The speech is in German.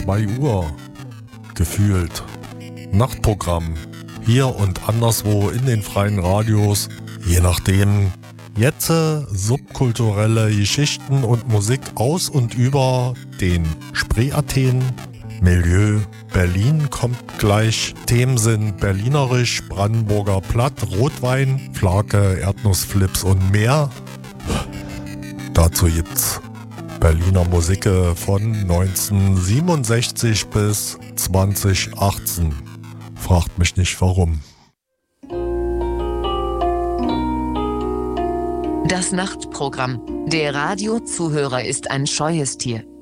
2 Uhr. Gefühlt. Nachtprogramm. Hier und anderswo in den freien Radios. Je nachdem. Jetzt subkulturelle Geschichten und Musik aus und über den Spree-Athen. Milieu Berlin kommt gleich. Themen sind Berlinerisch, Brandenburger Platt, Rotwein, Flake, Erdnussflips und mehr. Dazu gibt's Berliner Musik von 1967 bis 2018. Fragt mich nicht warum. Das Nachtprogramm. Der Radiozuhörer ist ein scheues Tier.